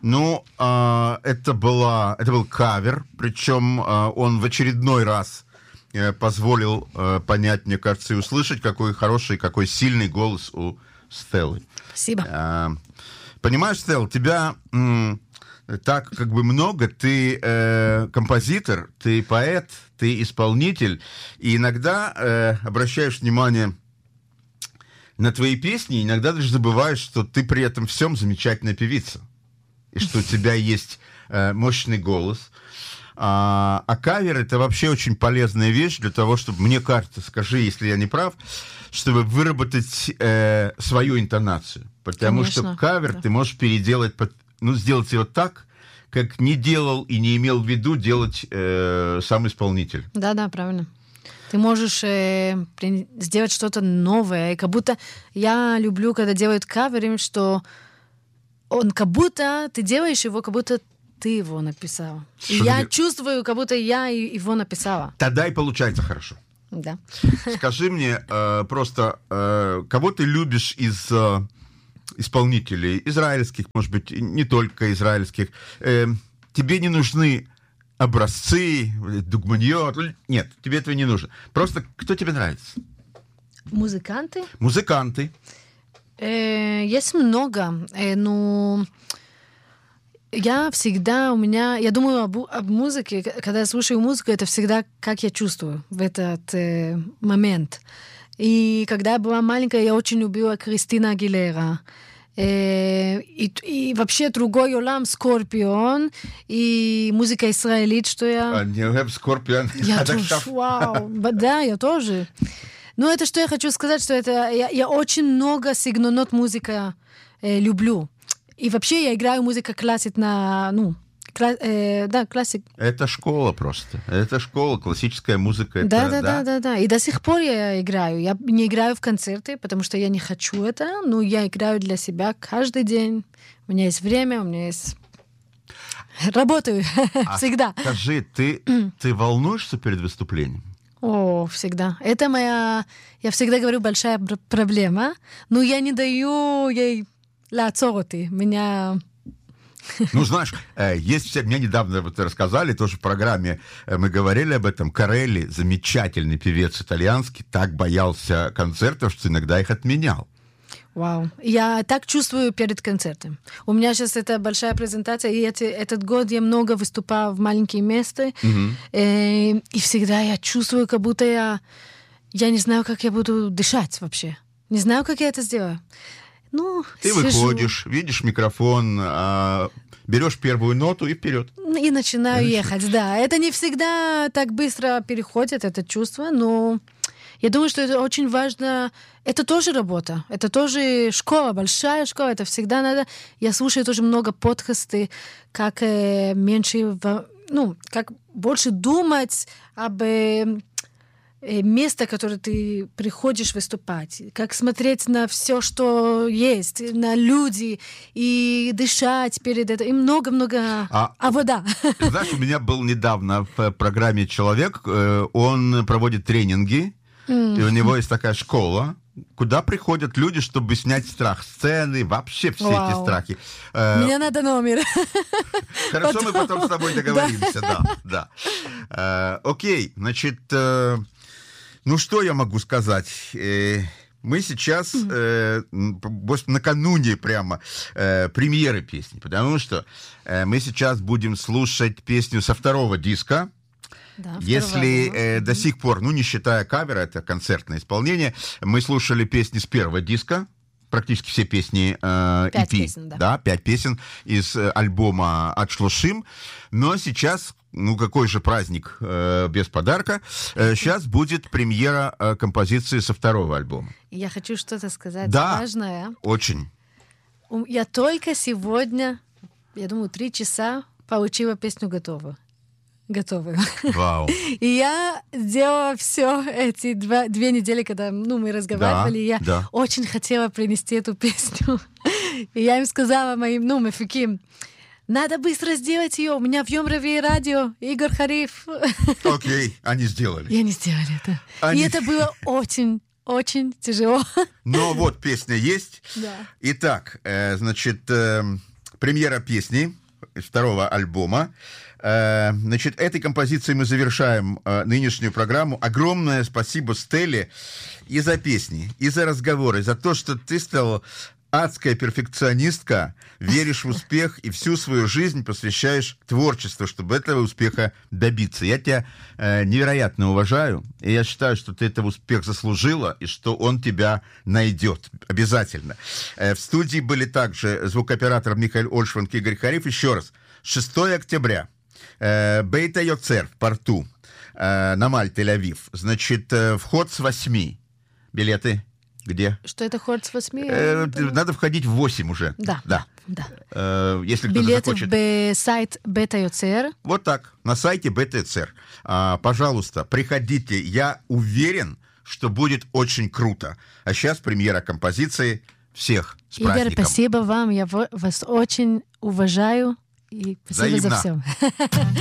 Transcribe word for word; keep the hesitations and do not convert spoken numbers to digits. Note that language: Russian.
Ну, э, это, была, это был кавер, причем э, он в очередной раз э, позволил э, понять, мне кажется, и услышать, какой хороший, какой сильный голос у Стеллы. Спасибо. Э, понимаешь, Стелла, тебя м, так как бы много, ты э, композитор, ты поэт, ты исполнитель, и иногда э, обращаешь внимание на твои песни, иногда даже забываешь, что ты при этом всем замечательная певица. И что у тебя есть э, мощный голос. А, а кавер — это вообще очень полезная вещь для того, чтобы, мне кажется, скажи, если я не прав, чтобы выработать э, свою интонацию. Потому Конечно, что кавер да. ты можешь переделать, под, ну, сделать его так, как не делал и не имел в виду делать э, сам исполнитель. Да-да, правильно. Ты можешь э, при... сделать что-то новое. И как будто я люблю, когда делают каверы, что он как будто ты делаешь его, как будто ты его написал. И Что я мне... чувствую, как будто я его написала. Тогда и получается хорошо. Да. Скажи мне э, просто, э, кого ты любишь из э, исполнителей, израильских, может быть, не только израильских? Э, тебе не нужны образцы, дугманьот? Нет, тебе этого не нужно. Просто кто тебе нравится? Музыканты? Музыканты. Э, есть много. Э, ну, я всегда, у меня, я думаю об, об музыке, когда я слушаю музыку, это всегда как я чувствую в этот э, момент. И когда я была маленькая, я очень любила Кристина Агилера. Э, и, и вообще другой улам, Скорпион, и музыка израилит, что я... Скорпион. Я тоже, вау, да, я тоже. Ну, это что я хочу сказать, что это я, я очень много сигнонот музыка э, люблю. И вообще я играю музыку классик на, ну, кла, э, да, классик. Это школа просто. Это школа, классическая музыка. Это, да, да, да, да, да, да. И до сих пор я играю. Я не играю в концерты, потому что я не хочу это, но я играю для себя каждый день. У меня есть время, у меня есть... Работаю а всегда. Скажи, ты, ты волнуешься перед выступлением? О, всегда. Это моя, я всегда говорю, большая пр- проблема. Но я не даю ей лацороты. Меня... Ну, знаешь, есть все... Мне недавно вот рассказали, тоже в программе мы говорили об этом. Корелли, замечательный певец итальянский, так боялся концертов, что иногда их отменял. Вау. Я так чувствую перед концертом. У меня сейчас это большая презентация, и эти, этот год я много выступала в маленькие места, Угу. э, и всегда я чувствую, как будто я... Я не знаю, как я буду дышать вообще. Не знаю, как я это сделаю. Ну, Ты сижу. выходишь, видишь микрофон, а, берешь первую ноту и вперед. И начинаю и ехать, да. Это не всегда так быстро переходит, это чувство, но я думаю, что это очень важно. Это тоже работа, это тоже школа, большая школа, это всегда надо. Я слушаю тоже много подкастов, как э, меньше, ну, как больше думать об... Э, место, в которое ты приходишь выступать, как смотреть на все, что есть, на люди, и дышать перед этим, и много-много... А, а вода. Знаешь, у меня был недавно в программе человек, он проводит тренинги, mm. и у него есть такая школа, куда приходят люди, чтобы снять страх сцены, вообще все Вау. эти страхи. Мне надо номер. Хорошо, потом. Мы потом с тобой договоримся, да, да. да. Окей, значит... Ну, что я могу сказать? Мы сейчас э, накануне прямо э, премьеры песни, потому что э, мы сейчас будем слушать песню со второго диска. Да, Если э, до сих пор, ну, не считая кавера, это концертное исполнение, мы слушали песни с первого диска, практически все песни э, пять и пи, песен, да. да, пять песен из э, альбома «Ад шлошим», но сейчас... Ну, какой же праздник э, без подарка. Э, сейчас будет премьера э, композиции со второго альбома. Я хочу что-то сказать да, важное. Очень. Я только сегодня, я думаю, три часа получила песню готовую. Готовую. Вау. И я сделала все эти два, две недели, когда ну, мы разговаривали, да, и я да. очень хотела принести эту песню. И я им сказала моим, ну, мафиким, надо быстро сделать ее. У меня в Йом Ревии радио Игорь Хариф. Окей, okay, они сделали. И они сделали это. Они... И это было очень, очень тяжело. Но вот песня есть. Да. Итак, э, значит, э, премьера песни второго альбома. Значит, этой композицией мы завершаем нынешнюю программу. Огромное спасибо Стелле и за песни, и за разговоры, и за то, что ты стала адская перфекционистка, веришь в успех и всю свою жизнь посвящаешь творчеству, чтобы этого успеха добиться. Я тебя э, невероятно уважаю, и я считаю, что ты этого успех заслужила, и что он тебя найдет обязательно. Э, в студии были также звукооператор Михаил Ольшванг и Игорь Хариф. Еще раз, шестого октября, э, Бейт ха-Йоцер в порту, э, Намаль, Тель-Авив. Значит, э, вход с восьми. Билеты где? Что это ход с восьми? Э, надо входить в восемь уже. Да, да. да. Э, если кто-то Билеты захочет. в сайт Бейт ха-Йоцер. Вот так, на сайте Бейт ха-Йоцер. А, пожалуйста, приходите. Я уверен, что будет очень круто. А сейчас премьера композиции. Всех с Игорь, праздником. спасибо вам. Я вас очень уважаю. И спасибо Взаимно. за все.